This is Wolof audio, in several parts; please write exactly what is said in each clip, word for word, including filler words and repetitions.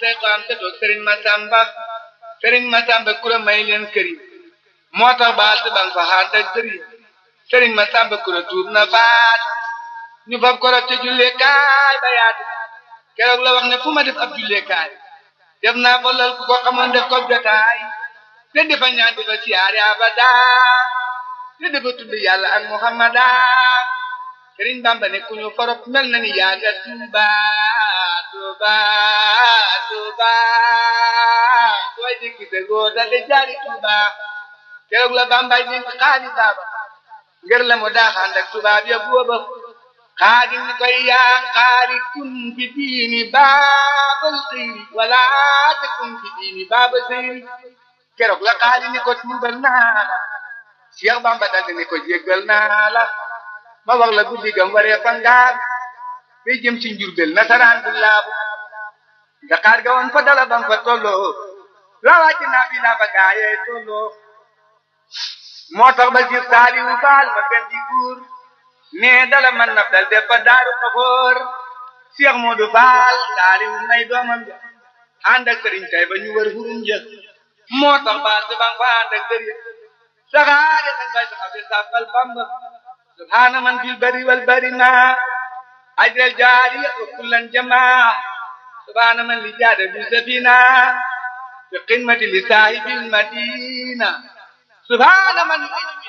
say ko am te toog Sëriñ Masamba Sëriñ Masamba kura may leen kër yi moo tax baal te bang fa xaar te kër yi Sëriñ Masamba kura tuub na faat ñu fab ko rek te julleekaay ba yaatu keroog la wax ne fu ma def ab julleekaay def naa fa lal ku ko xamoon def ko jotaay te defa ñaan defa siyaare abada te defa tudd yàlla ak Muhammada Sëriñ Bamba ne ku ñu forop mel na ni yaaga Tuuba Tuuba Tuuba sooy dikki te góor da de jaari Tuuba keroog la Bambay dénk xaadi baaba ngir la mu daaxaan ak tubaab ya booba xaadi ni koy yaa xaadi kun fi diini baabal xëyri wala te kun fi diini baabal xëyri keroog la xaadi ni ko tuubal naa la Cheikh Bamba daldi ni ko jéggal naa la ma wax la guddi gam waree fa ngaar bay jëm ci Njurbel nasaraan bu laabu Dakar ga woon fa dala bam fa tolloo la wàcc naa fi naa fa gaayee tolloo moo tax ba Sëriñ Saaliwu Faal ma gën di guur nee dala man naf dal def fa daaru Xafoor Cheikh Modou Faal Saaliwu may doomam ja ànd ak sëriñ kay ba ñu wër hurum ja moo tax ba se bang fa ànd ak sëriñ saxaade sax bay sax be safal Bamba subhaana man fil bari wal bari ma ajral jaari wa kullan jamaa subhaana man li jaada bi safina fi qimati li saahibil madina subhaana man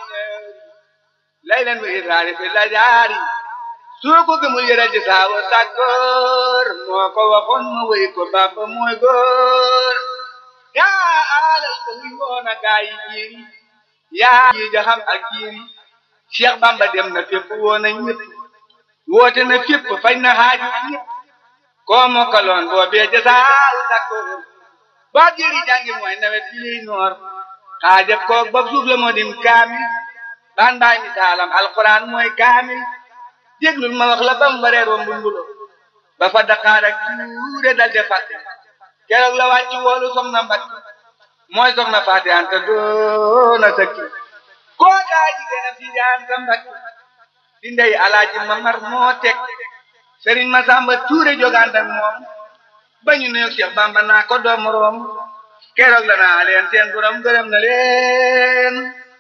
laylan wa iraari fi lajaari soo ko gëmul yëral ji saawa sàkkoor moo ko waxoon ma wéy ko Bamba mooy góor yaa alal ko wi woona gaa yi jiiri yaa yi jaxam ak jiiri Cheikh Bamba dem na fépp woona ñëpp woote na fépp faj na xaaju ñëpp koo mokkaloon boo bee ja saawa sàkkoor boo jiiri jàngi mooy nawet bi liy noor xaajab koog ba suuf la moo dim kaamil baan baay mi taalam alquran mooy kaamil déglul ma wax la bam waree rombu mbulo ba fa Dakar ak tuure dal de fàtte keroog la wàcc woolu soxna Mbacke mooy soxna Faati Anta doona sëkki koo daa jigéen a fii Anta Mbacke di ndey Alaaji Mamar moo teg Sëriñ Masamba Tuure jogaan ak moom ba ñu nuyu Cheikh Bamba naa ko doom room keroog la naa leen seen borom gërëm na leen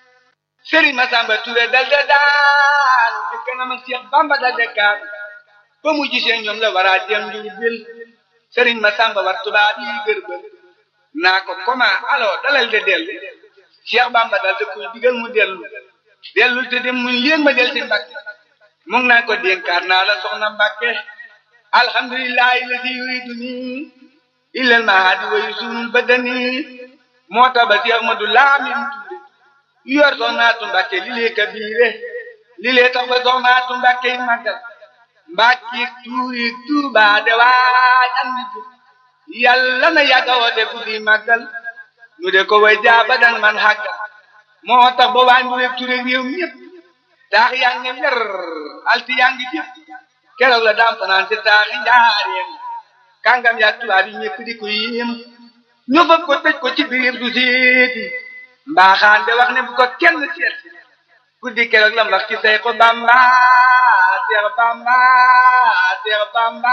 Sëriñ Masamba Tuure dal de daal te kanam ak Cheikh Bamba dal de kaam ba mu gisee ñoom la war a jëm Njurbel Sëriñ Masamba war tubaab yi gërbël naa ko comment alors dalal de dellu Cheikh Bamba dal de kuy digal mu dellu dellul te dem mu leen ma del ci Mbàkke mu ngi naa ko dénkaat naa la soxna Mbàkke alhamdulillahi lazi yuriduni illal mahadi wa yusunul badani moo tax ba Cheikh Ahmadou Lamine Touré yor soxnaatu Mbàkke li lee kabiire li lee tax ba soxnaatu Mbàkke yi màggal Mbàkke tuuri Tuuba de waaj am nit yàlla na yàgga woote guddi màggal nu de ko way jaaba dan man xàggal moo tax ba waa Ndureek Touré réew ñëpp taax yaa ngi wer alti yaa ngi jëpp keroog la daam fanaan ci taaxi njaareem kàngam yaa tubaab yi ñëpp di ko yéem ñu fab ko tëj ko ci biir du seeti mbaaxaan de wax ne bu ko kenn seet guddi keroog lam wax ci Seex Bamba Seex Bamba Seex Bamba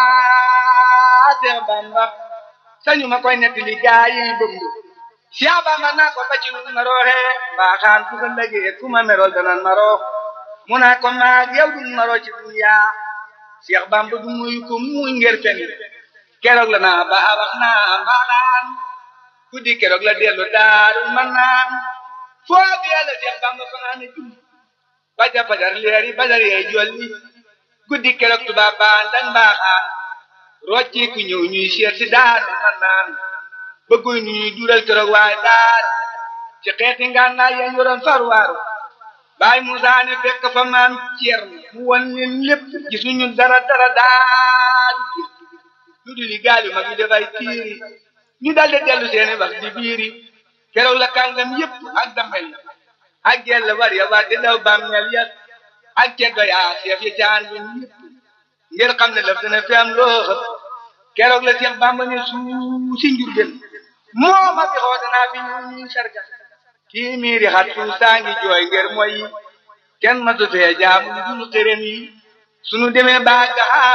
Seex Bamba sañu ma koy nettali gaa yi bëmb Seex Bamba naa ko ba ci nu ma rooxe mbaaxaan ku ko lëgee ku ma merol danan ma roox mu naa ko maag yow duñ ma roo ci dunya Seex Bamba du muy ko muy ngir fen keroog la naa ba wax naa mbaaxaan guddi keroog la dellu Daaru Manaan foo bi yàlla Seex Bamba fanaane julli baja fajar leeri badar yee jolli guddi keroog tubaab baan dañ mbaaxaan rocci ku ñëw ñuy seet si Daaru Manaan bëgguy nu ñuy dural keroog waaye daar ci xeeti ngànnaay ya yoroon farwaaru baay Musaa ne fekk fa maam Ceerno mu won leen lépp gisuñu dara dara daal lu di li gaal yu mag yi dafay tiiri ñu daldi dellu seeni wax di biiri keroog la kàngam yépp ak damel ak gella war ya war di daw bàmmeel ya ak ceddo yaa seef ya caan bi ñépp ngir xam ne laf dina fi am loo xëpp keroog la Seex Bamba ne suu si Njurbel moo ma fi xoote naa fi ñu sarga kii miiri xat fu saa ngi jooy ngir mooy kenn ma su fee jaamu dul xërëm yi sunu demee baaga